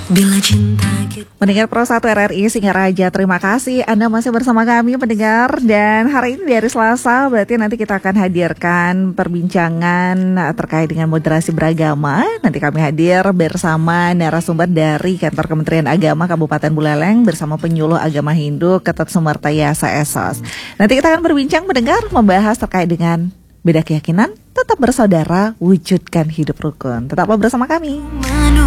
Bila cinta kita... Pendengar Pro 1 RRI Singaraja, terima kasih Anda masih bersama kami pendengar. Dan hari ini di hari Selasa berarti nanti kita akan hadirkan perbincangan terkait dengan moderasi beragama. Nanti kami hadir bersama narasumber dari Kantor Kementerian Agama Kabupaten Buleleng bersama penyuluh agama Hindu Ketut Sumerta Yasa Esos. Nanti kita akan berbincang mendengar membahas terkait dengan beda keyakinan, tetap bersaudara, wujudkan hidup rukun. Tetaplah bersama kami.